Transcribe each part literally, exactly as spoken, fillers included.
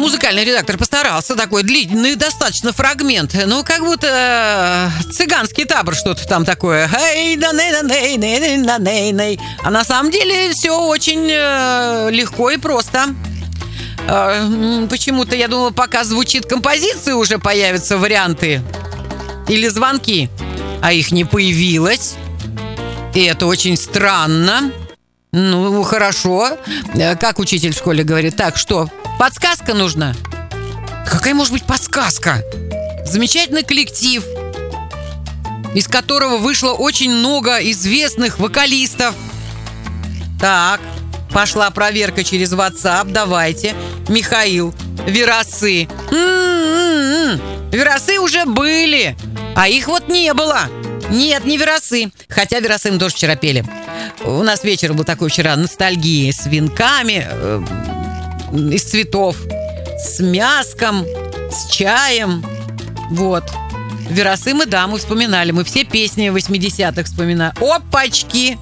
Музыкальный редактор постарался, такой длинный достаточно фрагмент. Ну, как будто э, цыганский табор что-то там такое. А на самом деле все очень э, легко и просто. Э, почему-то я думала, пока звучит композиция, уже появятся варианты или звонки. А их не появилось. И это очень странно. Ну, хорошо. Как учитель в школе говорит, так, что, подсказка нужна? Какая может быть подсказка? Замечательный коллектив, из которого вышло очень много известных вокалистов. Так, пошла проверка через WhatsApp. Давайте. Михаил, Верасы. М-м-м. Верасы уже были, а их вот не было. Нет, не Верасы. Хотя Верасы мы тоже вчера пели. У нас вечер был такой вчера ностальгии с венками э, из цветов, с мяском, с чаем. Вот. Верасы мы, да, мы вспоминали. Мы все песни восьмидесятых вспоминали. Опачки!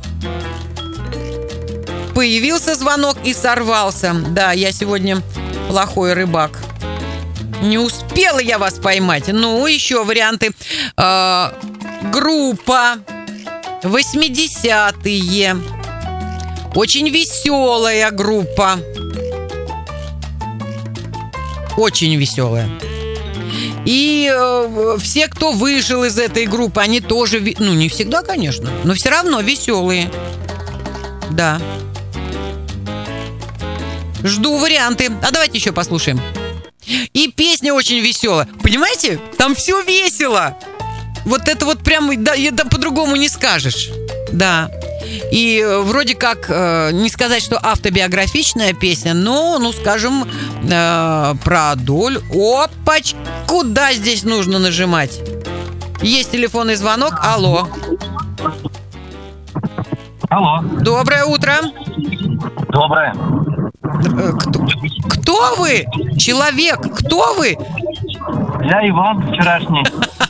Появился звонок и сорвался. Да, я сегодня плохой рыбак. Не успела я вас поймать. Ну, еще варианты. Э, группа. восьмидесятые. Очень веселая группа. Очень веселая. И э, все, кто вышел из этой группы, они тоже, ну, не всегда, конечно, но все равно веселые. Да. Жду варианты. А давайте еще послушаем. И песня очень веселая. Понимаете? Там все весело. Вот это вот прям, да, да, по-другому не скажешь. Да. И вроде как, э, не сказать, что автобиографичная песня, но, ну, скажем, э, про долю. Опач! Куда здесь нужно нажимать? Есть телефонный звонок. Алло. Алло. Доброе утро. Доброе. Кто, кто вы? Человек, кто вы? Я Иван, вчерашний.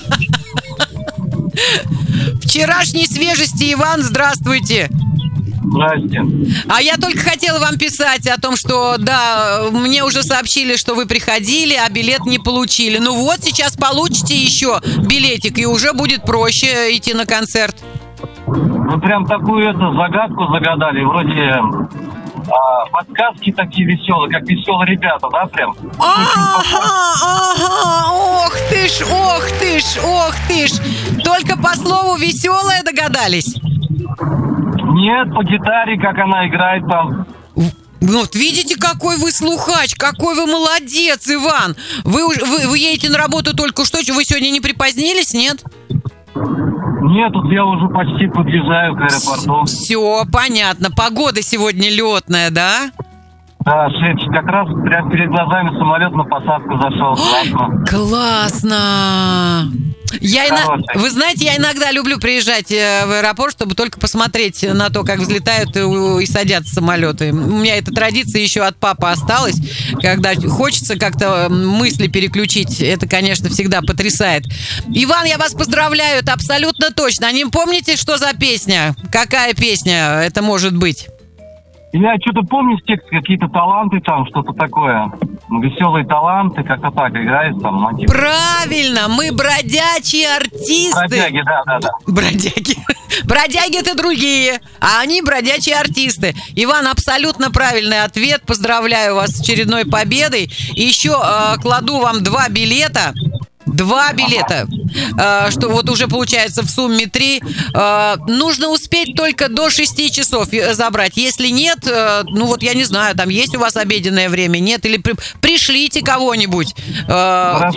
Вчерашней свежести, Иван, здравствуйте. Здрасте. А я только хотела вам писать о том, что, да, мне уже сообщили, что вы приходили, а билет не получили. Ну вот, сейчас получите еще билетик, и уже будет проще идти на концерт. Вы прям такую эту загадку загадали, вроде а, подсказки такие веселые, как веселые ребята, да, прям? Ага, ага, ох ты ж, ох ты ж, ох ты ж. Только по слову «веселая» догадались? Нет, по гитаре, как она играет там. Вот видите, какой вы слухач, какой вы молодец, Иван. Вы, вы, вы едете на работу только что, вы сегодня не припозднились, нет? Нет, тут я уже почти подъезжаю к аэропорту. Все, понятно. Погода сегодня летная, да? Да, шепчет. Как раз прямо перед глазами самолет на посадку зашел. Классно. Классно. Я ина... Вы знаете, я иногда люблю приезжать в аэропорт, чтобы только посмотреть на то, как взлетают и садятся самолеты. У меня эта традиция еще от папы осталась. Когда хочется как-то мысли переключить, это, конечно, всегда потрясает. Иван, я вас поздравляю, это абсолютно точно. А не помните, что за песня? Какая песня это может быть? Я что-то помню с текста, какие-то таланты там, что-то такое. Веселые таланты, как-то так играет там. Мотив. Правильно, мы бродячие артисты. Бродяги, да, да, да. Бродяги. Бродяги это другие, а они бродячие артисты. Иван, абсолютно правильный ответ. Поздравляю вас с очередной победой. И еще э, кладу вам два билета. Два билета, э, что вот уже получается в сумме три. Э, нужно успеть только до шести часов забрать. Если нет, э, ну вот я не знаю, там есть у вас обеденное время, нет, или при, пришлите кого-нибудь. Э,